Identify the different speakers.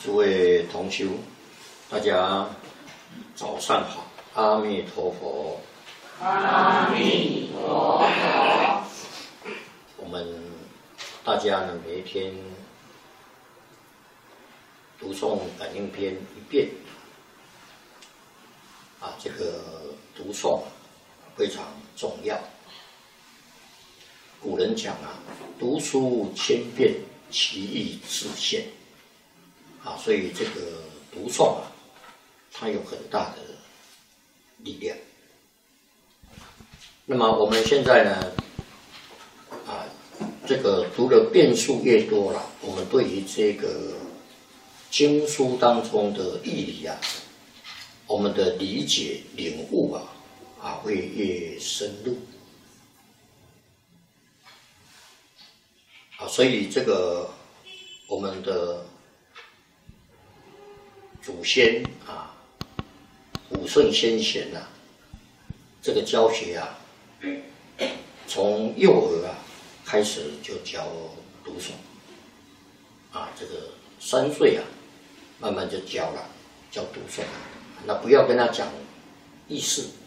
Speaker 1: 诸位同修，大家早上好，阿弥陀佛。
Speaker 2: 阿弥陀佛。
Speaker 1: 我们大家呢，每一天读诵感应篇一遍，这个读诵非常重要。古人讲读书千遍，其义自现。所以这个读诵它有很大的力量。那么我们现在呢，这个读的遍数越多了，我们对于这个经书当中的义理我们的理解领悟会越深入。所以这个我们的祖先古圣先贤这个教学从幼儿开始就教读诵这个3岁慢慢就教了，教读诵。那不要跟他讲意思